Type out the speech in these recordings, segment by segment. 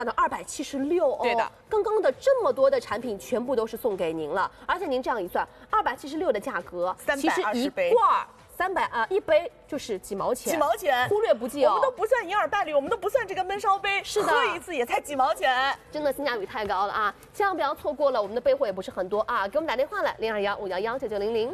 的276哦， 对的， 刚刚的这么多的产品全部都是送给您了，而且您这样一算，276的价格，其实一罐一杯就是几毛钱， 几毛钱， 忽略不计哦。 我们都不算银耳伴侣，我们都不算这个焖烧杯， 是的， 喝一次也才几毛钱， 真的性价比太高了啊！千万不要错过了，我们的备货也不是很多啊，给我们打电话来0215119900。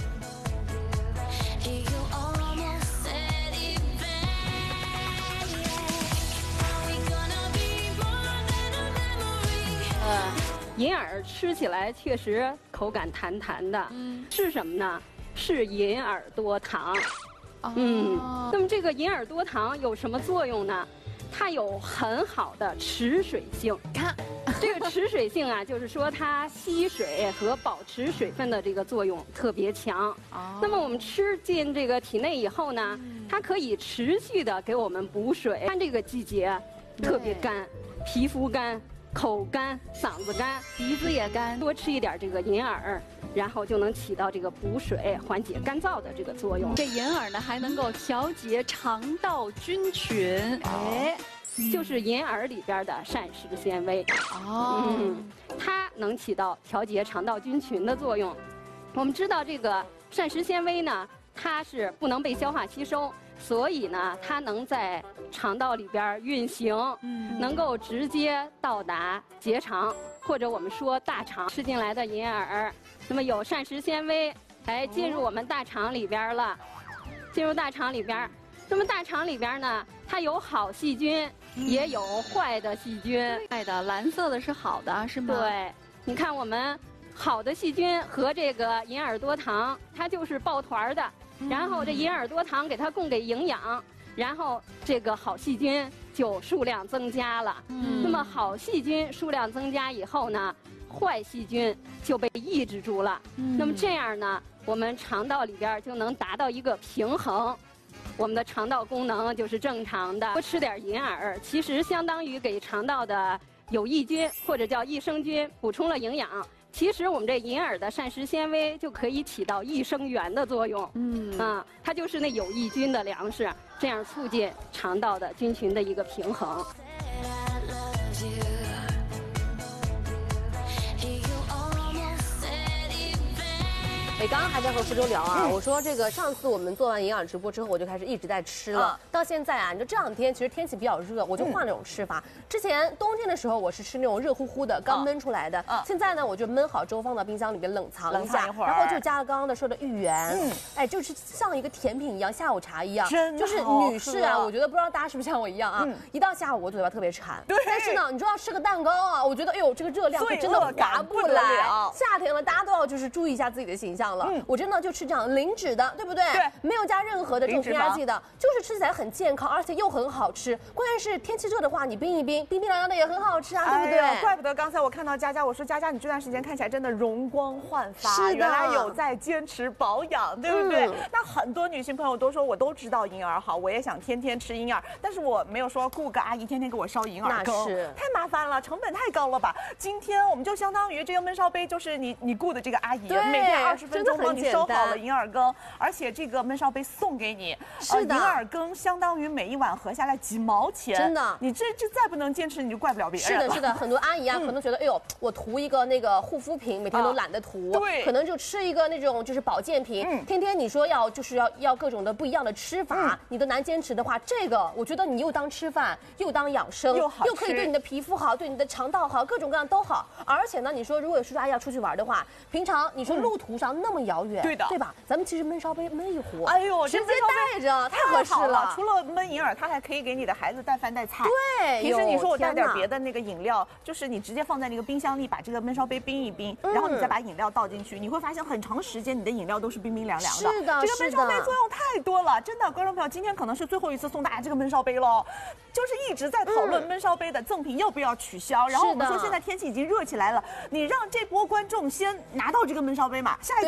银耳吃起来确实口感弹弹的，是什么呢？是银耳多糖。那么这个银耳多糖有什么作用呢？它有很好的持水性。 看， 这个持水性啊，就是说它吸水和保持水分的这个作用特别强。那么我们吃进这个体内以后呢，它可以持续的给我们补水。看这个季节特别干，皮肤干。口干、嗓子干、鼻子也干，多吃一点这个银耳，然后就能起到这个补水、缓解干燥的这个作用。 这银耳呢，还能够调节肠道菌群，哎， 就是银耳里边的膳食纤维。它能起到调节肠道菌群的作用。我们知道这个膳食纤维呢，它是不能被消化吸收。所以呢，它能在肠道里边运行，能够直接到达结肠或者我们说大肠。吃进来的银耳，那么有膳食纤维，哎，进入我们大肠里边了，进入大肠里边。那么大肠里边呢，它有好细菌，也有坏的细菌。 坏的，蓝色的是好的，是吗？ 对，你看我们好的细菌和这个银耳多糖，它就是抱团的。然后这银耳多糖给它供给营养，然后这个好细菌就数量增加了。那么好细菌数量增加以后呢，坏细菌就被抑制住了。那么这样呢，我们肠道里边就能达到一个平衡，我们的肠道功能就是正常的。多吃点银耳，其实相当于给肠道的有益菌或者叫益生菌补充了营养。其实我们这银耳的膳食纤维就可以起到益生元的作用，它就是那有益菌的粮食，这样促进肠道的菌群的一个平衡。 刚刚还在和福州聊啊，我说这个上次我们做完营养直播之后，我就开始一直在吃了。到现在啊，你说这两天其实天气比较热，我就换那种吃法。之前冬天的时候，我是吃那种热乎乎的，刚焖出来的。现在呢，我就焖好之后放到冰箱里面冷藏一下，然后就加了刚刚的说的芋圆，哎，就是像一个甜品一样，下午茶一样。就是女士啊，我觉得不知道大家是不是像我一样啊，一到下午我嘴巴特别馋。对。但是呢，你说要吃个蛋糕啊，我觉得哎呦，这个热量可真的划不来。夏天了，大家都要就是注意一下自己的形象。我真的就吃这样零脂的，对不对？对，没有加任何的这种添加剂的，就是吃起来很健康，而且又很好吃。关键是天气热的话，你冰一冰，冰冰凉凉的也很好吃啊，对不对？ 怪不得刚才我看到佳佳，我说佳佳，你这段时间看起来真的容光焕发， 是的， 原来有在坚持保养，对不对？那很多女性朋友都说，我都知道银耳好，我也想天天吃银耳，但是我没有说雇个阿姨天天给我烧银耳羹，太麻烦了，成本太高了吧？今天我们就相当于这个焖烧杯，就是你雇的这个阿姨，每天20分钟帮你烧好了银耳羹，而且这个焖烧杯送给你， 是的， 银耳羹相当于每一碗合下来几毛钱， 真的， 你这再不能坚持，你就怪不了别人了。 是的，是的，很多阿姨啊，可能觉得，哎呦，我涂一个那个护肤品，每天都懒得涂，对，可能就吃一个那种就是保健品，天天你说要各种的不一样的吃法，你都难坚持的话，这个我觉得你又当吃饭，又当养生，又可以对你的皮肤好，对你的肠道好，各种各样都好。而且呢，你说如果有叔叔阿姨要出去玩的话，平常你说路途上那么遥远，对的，对吧？咱们其实焖烧杯焖一壶，哎呦，直接带着，太合适了。 除了焖银耳，它还可以给你的孩子带饭带菜。 对， 平时你说我带点别的那个饮料，就是你直接放在那个冰箱里，把这个焖烧杯冰一冰，然后你再把饮料倒进去，你会发现很长时间你的饮料都是冰冰凉凉的。 是的， 这个焖烧杯作用太多了，真的，观众朋友，今天可能是最后一次送大家这个焖烧杯喽，就是一直在讨论焖烧杯的赠品要不要取消。然后我们说现在天气已经热起来了，你让这波观众先拿到这个焖烧杯嘛，下一次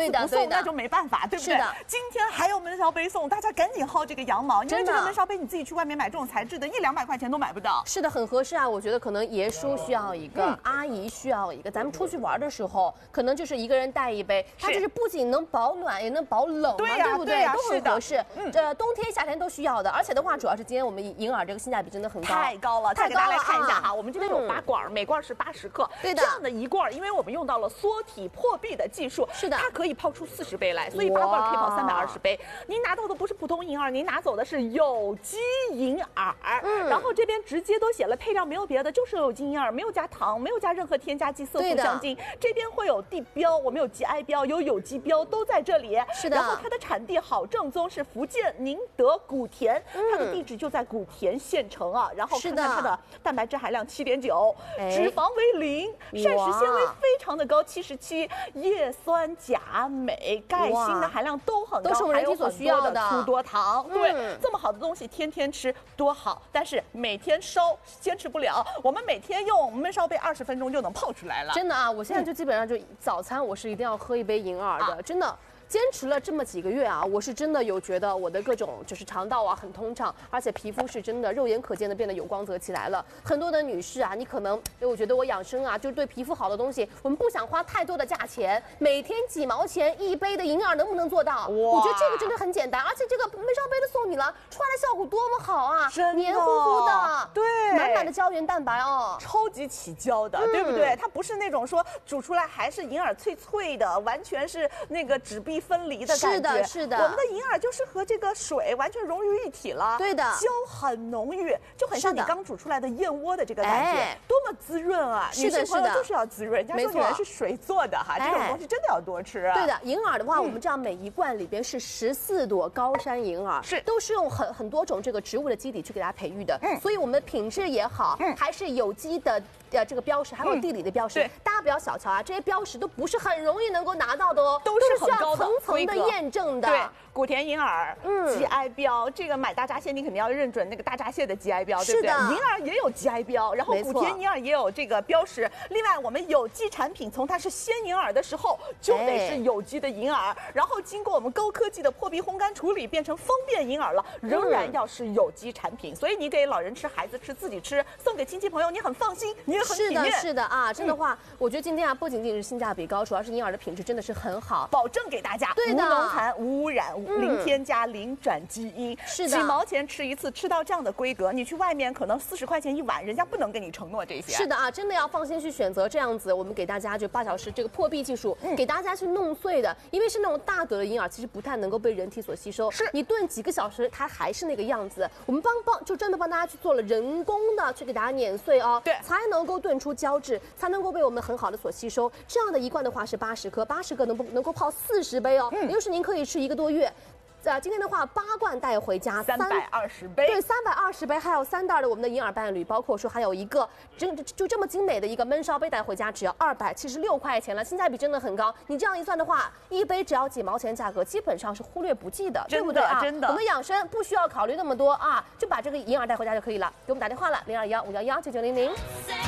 不送那就没办法，对不对？今天还有焖烧杯送，大家赶紧薅这个羊毛，因为这个焖烧杯你自己去外面买这种材质的，100-200块钱都买不到。 是的，很合适啊。我觉得可能爷叔需要一个，阿姨需要一个，咱们出去玩的时候，可能就是一个人带一杯，它就是不仅能保暖，也能保冷嘛，对不对？都很合适。这冬天夏天都需要的，而且的话，主要是今天我们银耳这个性价比真的很高， 太高了。再给大家来看一下哈，我们这边有8罐，每罐是80克， 对的。 这样的一罐，因为我们用到了缩体破壁的技术， 是的， 它可以泡出40杯来，所以8罐可以泡320杯。您拿到的不是普通银耳，您拿走的是有机银耳。然后这边直接都写了配料，没有别的，就是有机银耳，没有加糖，没有加任何添加剂、色素、香精。这边会有地标，我们有 GI 标，有有机标，都在这里。 是的。 然后它的产地好正宗，是福建宁德古田，它的地址就在古田县城啊。然后看看它的蛋白质含量7.9，脂肪为0，膳食纤维非常的高，77，叶酸、钾、镁、钙、锌的含量都很高， 都是我们人体所需要的。 粗多糖，对，这么好的东西天天吃多好，但是每天烧坚持不了。我们每天用焖烧杯20分钟就能泡出来了。 真的啊，我现在就基本上就早餐我是一定要喝一杯银耳的，真的。坚持了这么几个月啊，我是真的有觉得我的各种就是肠道啊很通畅，而且皮肤是真的肉眼可见的变得有光泽起来了。很多的女士啊，你可能我觉得我养生啊，就是对皮肤好的东西，我们不想花太多的价钱，每天几毛钱一杯的银耳能不能做到？我觉得这个真的很简单，而且这个焖烧杯都送你了，出来的效果多么好啊，黏糊糊的， 对， 满满的胶原蛋白哦， 超级起胶的，对不对？它不是那种说煮出来还是银耳脆脆的，完全是那个纸壁分离的感觉。 是的。 我们的银耳就是和这个水完全融于一体了， 对的， 胶很浓郁，就很像你刚煮出来的燕窝的这个感觉，多么滋润啊！女性朋友就是要滋润，人家说女人是水做的哈，这种东西真的要多吃啊。 对的，银耳的话，我们这样每一罐里边是14朵高山银耳，都是用很多种这个植物的基底去给它培育的，所以我们的品质也好，还是有机的。这个标识还有地理的标识，大家不要小瞧啊，这些标识都不是很容易能够拿到的哦， 都是很高的层层的验证的。 对，古田银耳GI 标，这个买大闸蟹你肯定要认准那个大闸蟹的 GI 标，对不对？银耳也有 GI 标，然后古田银耳也有这个标识。另外，我们有机产品从它是鲜银耳的时候就得是有机的银耳，然后经过我们高科技的破壁烘干处理变成方便银耳了，仍然要是有机产品。所以你给老人吃、孩子吃、自己吃，送给亲戚朋友，你很放心，你也很体面。 是的啊，真的话，我觉得今天啊，不仅仅是性价比高，主要是银耳的品质真的是很好， 保证给大家无农残、无污染、零添加、零转基因。 是的， 几毛钱吃一次，吃到这样的规格，你去外面可能40块钱一碗，人家不能跟你承诺这些。 是的啊，真的要放心去选择这样子，我们给大家就8小时这个破壁技术，给大家去弄碎的，因为是那种大格的银耳，其实不太能够被人体所吸收，你炖几个小时，它还是那个样子。我们就真的帮大家去做了人工的去给大家碾碎哦，对，才能够炖出胶质，才能够被我们很好的所吸收。这样的一罐的话是80克，80克能够泡40杯哦，也就是您可以吃1个多月。今天的话8罐带回家 ，320杯， 对，320杯，还有3袋的我们的银耳伴侣，包括说还有一个就这么精美的一个焖烧杯带回家，只要276块钱了，性价比真的很高。你这样一算的话，一杯只要几毛钱价格，基本上是忽略不计的，对不对啊？ 真的， 我们养生不需要考虑那么多啊，就把这个银耳带回家就可以了。给我们打电话了，0215119900。